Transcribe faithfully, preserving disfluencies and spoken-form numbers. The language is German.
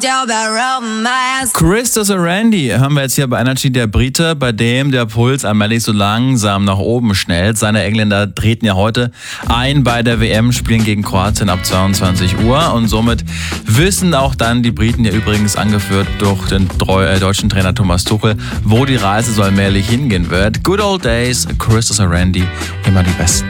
Christos Randy hören wir jetzt hier bei Energy, der Brite, bei dem der Puls allmählich so langsam nach oben schnellt. Seine Engländer treten ja heute ein bei der W M, spielen gegen Kroatien ab zweiundzwanzig Uhr und somit wissen auch dann die Briten, ja übrigens angeführt durch den deutschen Trainer Thomas Tuchel, wo die Reise so allmählich hingehen wird. Good old days, Christos Randy, immer die Besten.